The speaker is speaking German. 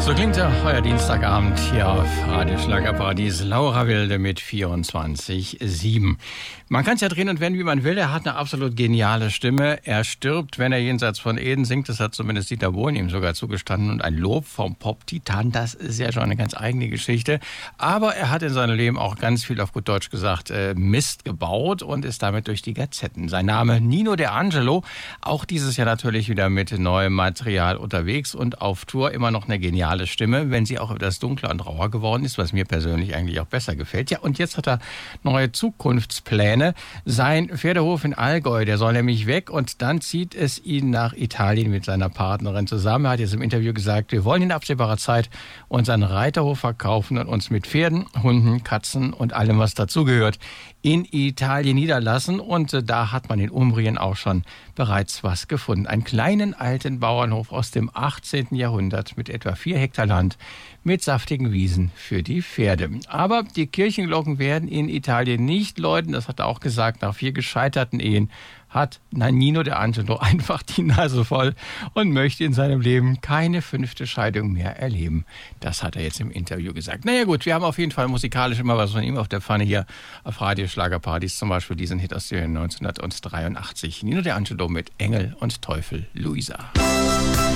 So klingt ja heuer Dienstagabend hier auf Radio Schlagerparadies. Laura Wilde mit 24,7. Man kann es ja drehen und wenden, wie man will. Er hat eine absolut geniale Stimme. Er stirbt, wenn er jenseits von Eden singt. Das hat zumindest Dieter Bohlen ihm sogar zugestanden. Und ein Lob vom Pop-Titan, das ist ja schon eine ganz eigene Geschichte. Aber er hat in seinem Leben auch ganz viel, auf gut Deutsch gesagt, Mist gebaut und ist damit durch die Gazetten. Sein Name Nino De Angelo, auch dieses Jahr natürlich wieder mit neuem Material unterwegs und auf Tour. Immer noch eine geniale Stimme, wenn sie auch etwas dunkler und rauer geworden ist, was mir persönlich eigentlich auch besser gefällt. Ja, und jetzt hat er neue Zukunftspläne. Sein Pferdehof in Allgäu, der soll nämlich weg und dann zieht es ihn nach Italien mit seiner Partnerin zusammen. Er hat jetzt im Interview gesagt, wir wollen in absehbarer Zeit unseren Reiterhof verkaufen und uns mit Pferden, Hunden, Katzen und allem, was dazugehört, in Italien niederlassen. Und da hat man in Umbrien auch schon bereits was gefunden. Einen kleinen alten Bauernhof aus dem 18. Jahrhundert mit etwa 4 Hektar Land mit saftigen Wiesen für die Pferde. Aber die Kirchenglocken werden in Italien nicht läuten. Das hat er auch gesagt. Nach 4 gescheiterten Ehen hat Nino De Angelo einfach die Nase voll und möchte in seinem Leben keine 5. Scheidung mehr erleben. Das hat er jetzt im Interview gesagt. Naja gut, wir haben auf jeden Fall musikalisch immer was von ihm auf der Pfanne hier auf Radio Schlagerparadies. Zum Beispiel diesen Hit aus dem Jahr 1983. Nino De Angelo mit Engel und Teufel Luisa.